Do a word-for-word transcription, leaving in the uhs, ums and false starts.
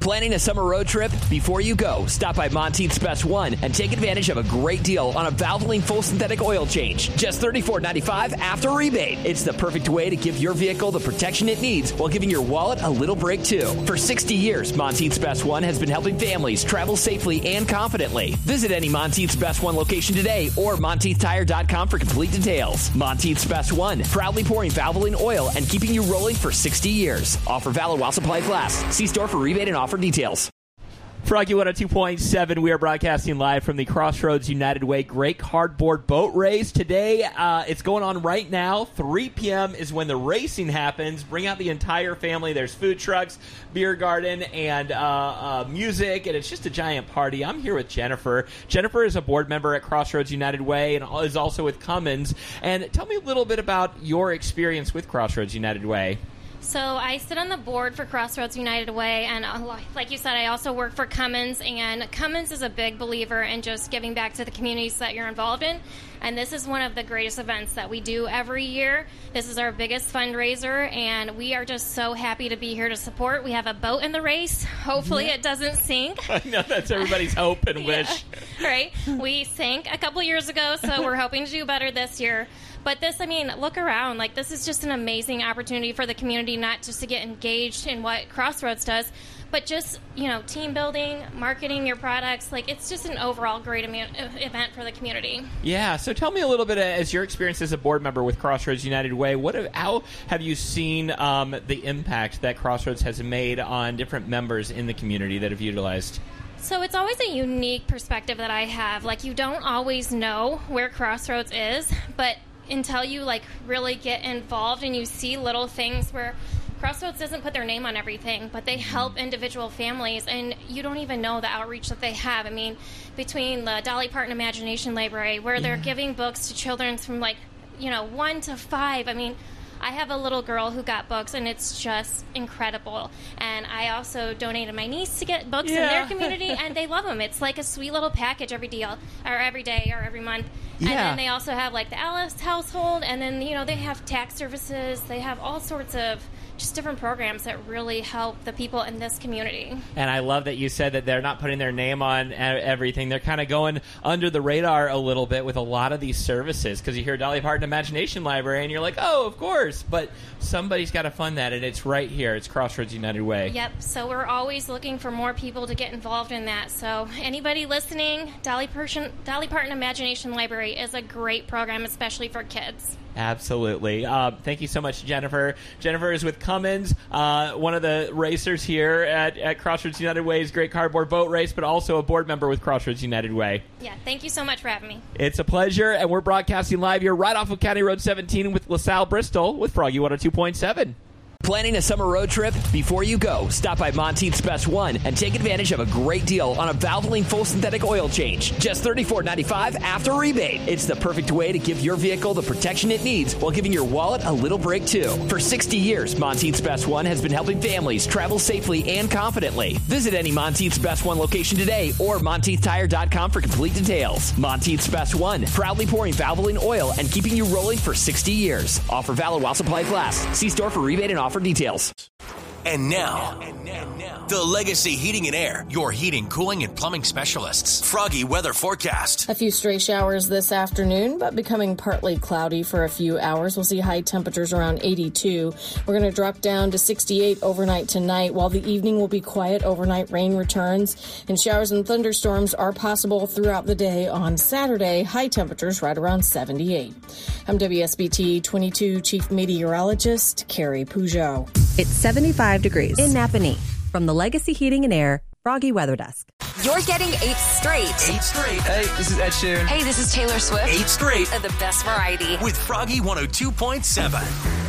Planning a summer road trip? Before you go, stop by Monteith's Best One and take advantage of a great deal on a Valvoline full synthetic oil change. Just thirty-four ninety-five after rebate. It's the perfect way to give your vehicle the protection it needs while giving your wallet a little break too. For sixty years, Monteith's Best One has been helping families travel safely and confidently. Visit any Monteith's Best One location today or Monteith Tire dot com for complete details. Monteith's Best One, proudly pouring Valvoline oil and keeping you rolling for sixty years. Offer valid while supplies last. See store for rebate and offer details. Froggy one oh two point seven, we are broadcasting live from the Crossroads United Way Great Cardboard Boat Race. Today, uh, it's going on right now. three p.m. is when the racing happens. Bring out the entire family. There's food trucks, beer garden, and uh, uh, music, and it's just a giant party. I'm here with Jennifer. Jennifer is a board member at Crossroads United Way and is also with Cummins. And tell me a little bit about your experience with Crossroads United Way. So I sit on the board for Crossroads United Way, and like you said, I also work for Cummins, and Cummins is a big believer in just giving back to the communities that you're involved in, and this is one of the greatest events that we do every year. This is our biggest fundraiser, and we are just so happy to be here to support. We have a boat in the race. Hopefully it doesn't sink. I know that's everybody's hope and wish. Yeah, right? We sank a couple years ago, so we're hoping to do better this year. But this, I mean, look around. Like, this is just an amazing opportunity for the community, not just to get engaged in what Crossroads does, but just, you know, team building, marketing your products. Like, it's just an overall great event for the community. Yeah, so tell me a little bit, as your experience as a board member with Crossroads United Way, what have, how have you seen um, the impact that Crossroads has made on different members in the community that have utilized? So it's always a unique perspective that I have. Like, you don't always know where Crossroads is, but until you like really get involved and you see little things where Crossroads doesn't put their name on everything, but they help individual families, and you don't even know the outreach that they have. I mean, between the Dolly Parton Imagination Library, where they're yeah. giving books to children from like, you know, one to five. I mean, I have a little girl who got books, and it's just incredible. And I also donated my niece to get books yeah. in their community, and they love them. It's like a sweet little package every deal, or every day, or every month. Yeah. And then they also have like the Alice household, and then, you know, they have tax services. They have all sorts of just different programs that really help the people in this community. And I love that you said that they're not putting their name on everything. They're kind of going under the radar a little bit with a lot of these services, because you hear Dolly Parton Imagination Library and you're like, oh, of course, but somebody's got to fund that, and it's right here. It's Crossroads United Way. Yep, so we're always looking for more people to get involved in that. So anybody listening, Dolly Parton, Dolly Parton Imagination Library is a great program, especially for kids. Absolutely. Uh, thank you so much, Jennifer. Jennifer is with Cummins, uh, one of the racers here at, at Crossroads United Way's Great Cardboard Boat Race, but also a board member with Crossroads United Way. Yeah, thank you so much for having me. It's a pleasure, and we're broadcasting live here right off of County Road seventeen with LaSalle, Bristol, with Froggy one oh two point seven. Planning a summer road trip? Before you go, stop by Monteith's Best One and take advantage of a great deal on a Valvoline full synthetic oil change. Just thirty-four ninety-five after rebate. It's the perfect way to give your vehicle the protection it needs while giving your wallet a little break too. For sixty years, Monteith's Best One has been helping families travel safely and confidently. Visit any Monteith's Best One location today or Monteith Tire dot com for complete details. Monteith's Best One, proudly pouring Valvoline oil and keeping you rolling for sixty years. Offer valid while supplies last. See store for rebate and offer for details. And now, and now, the Legacy Heating and Air, your heating, cooling, and plumbing specialists. Froggy weather forecast. A few stray showers this afternoon, but becoming partly cloudy for a few hours. We'll see high temperatures around eighty-two. We're going to drop down to sixty-eight overnight tonight, while the evening will be quiet. Overnight rain returns, and showers and thunderstorms are possible throughout the day on Saturday. High temperatures right around seventy-eight. I'm W S B T twenty-two Chief Meteorologist Carrie Peugeot. It's seventy-five degrees in Napanee. From the Legacy Heating and Air Froggy Weather Desk. You're getting eight straight. Eight straight. Hey, this is Ed Sheeran. Hey, this is Taylor Swift. Eight straight. Of the best variety. With Froggy one oh two point seven.